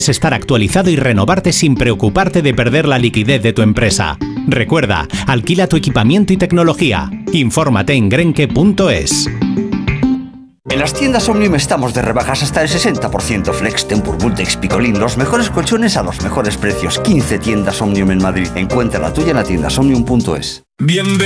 estar actualizado y renovarte sin preocuparte de perder la liquidez de tu empresa. Recuerda, alquila tu equipamiento y tecnología. Infórmate en grenke.es. En las tiendas Omnium estamos de rebajas hasta el 60%. Flex, Tempur, Bultex, Picolín, los mejores colchones a los mejores precios. 15 tiendas Omnium en Madrid. Encuentra la tuya en la tienda omnium.es.